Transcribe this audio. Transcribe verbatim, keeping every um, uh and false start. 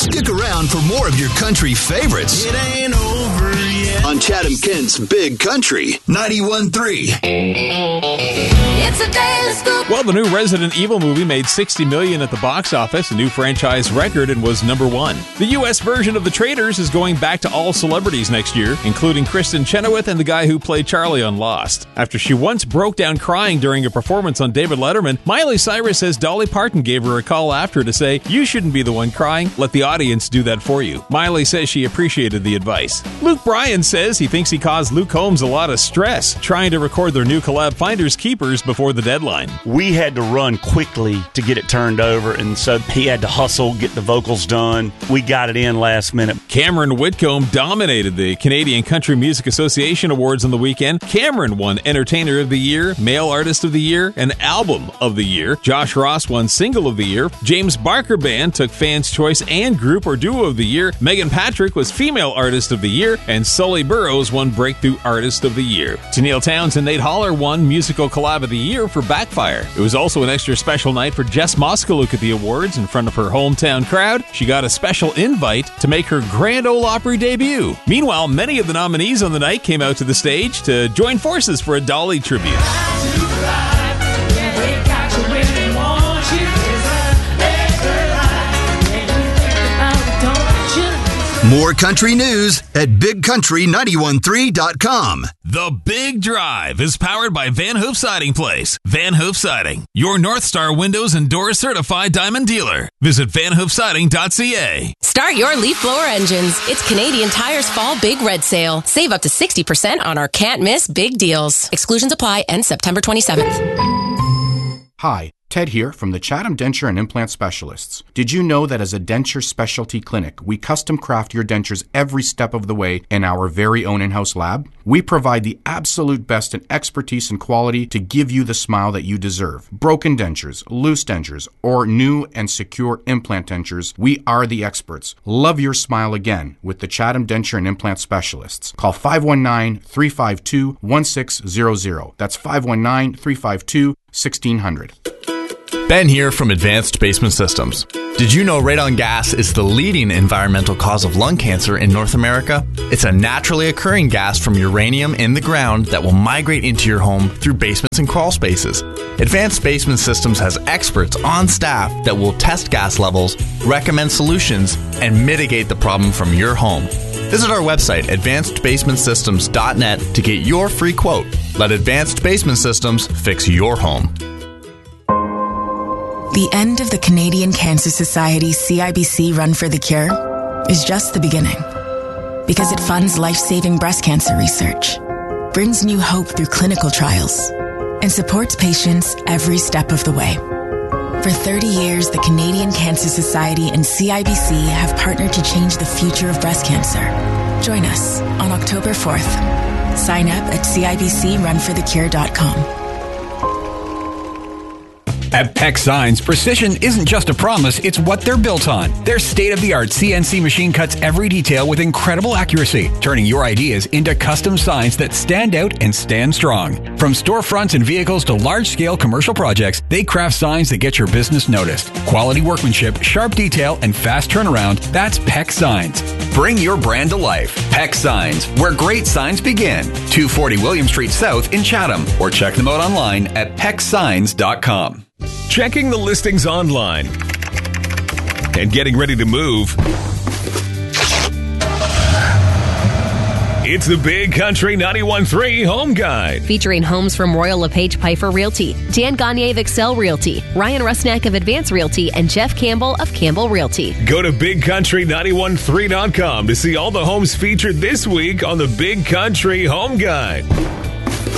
Stick around for more of your country favorites. It ain't over yet. On Chatham Kent's Big Country ninety-one point three. It's a daily scoop. Well, the new Resident Evil movie made sixty million dollars at the box office, a new franchise record, and was number one. The U S version of The Traitors is going back to all celebrities next year, including Kristen Chenoweth and the guy who played Charlie on Lost. After she once broke down crying during a performance on David Letterman, Miley Cyrus says Dolly Parton gave her a call after to say, "You shouldn't be the one crying, let the audience do that for you." Miley says she appreciated the advice. Luke Bryan says he thinks he caused Luke Combs a lot of stress trying to record their new collab Finders Keepers before the deadline. We had to run quickly to get it turned over, and so he had to hustle, get the vocals done. We got it in last minute. Cameron Whitcomb dominated the Canadian Country Music Association Awards on the weekend. Cameron won Entertainer of the Year, Male Artist of the Year, and Album of the Year. Josh Ross won Single of the Year. James Barker Band took Fans' Choice and Group or Duo of the Year. Megan Patrick was Female Artist of the Year, and Sully Burrows won Breakthrough Artist of the Year. Tenille Townes and Nate Holler won Musical Collab of the Year for Backfire. It was also an extra special night for Jess Moskaluk at the awards in front of her hometown crowd. She got a special invite to make her Grand Ole Opry debut. Meanwhile, many of the nominees on the night came out to the stage to join forces for a Dolly tribute. More country news at big country nine one three dot com. The Big Drive is powered by Van Hoof Siding Place. Van Hoof Siding, your North Star Windows and Doors certified diamond dealer. Visit van hoof siding dot c a. Start your leaf blower engines. It's Canadian Tire's Fall Big Red Sale. Save up to sixty percent on our can't miss big deals. Exclusions apply end September twenty-seventh. Hi, Ted here from the Chatham Denture and Implant Specialists. Did you know that as a denture specialty clinic, we custom craft your dentures every step of the way in our very own in-house lab? We provide the absolute best in expertise and quality to give you the smile that you deserve. Broken dentures, loose dentures, or new and secure implant dentures, we are the experts. Love your smile again with the Chatham Denture and Implant Specialists. Call five one nine, three five two, one six zero zero. That's five one nine, three five two, one six zero zero. Ben here from Advanced Basement Systems. Did you know radon gas is the leading environmental cause of lung cancer in North America? It's a naturally occurring gas from uranium in the ground that will migrate into your home through basements and crawl spaces. Advanced Basement Systems has experts on staff that will test gas levels, recommend solutions, and mitigate the problem from your home. Visit our website, advanced basement systems dot net, to get your free quote. Let Advanced Basement Systems fix your home. The end of the Canadian Cancer Society C I B C Run for the Cure is just the beginning, because it funds life-saving breast cancer research, brings new hope through clinical trials, and supports patients every step of the way. For thirty years, the Canadian Cancer Society and C I B C have partnered to change the future of breast cancer. Join us on October fourth. Sign up at C I B C run for the cure dot com. At Peck Signs, precision isn't just a promise, it's what they're built on. Their state-of-the-art C N C machine cuts every detail with incredible accuracy, turning your ideas into custom signs that stand out and stand strong. From storefronts and vehicles to large-scale commercial projects, they craft signs that get your business noticed. Quality workmanship, sharp detail, and fast turnaround, that's Peck Signs. Bring your brand to life. Peck Signs, where great signs begin. two forty William Street South in Chatham, or check them out online at peck signs dot com. Checking the listings online and getting ready to move. It's the Big Country ninety-one point three Home Guide. Featuring homes from Royal LePage Piper Realty, Dan Gagne of Excel Realty, Ryan Rusnak of Advance Realty, and Jeff Campbell of Campbell Realty. Go to big country ninety-one point three dot com to see all the homes featured this week on the Big Country Home Guide.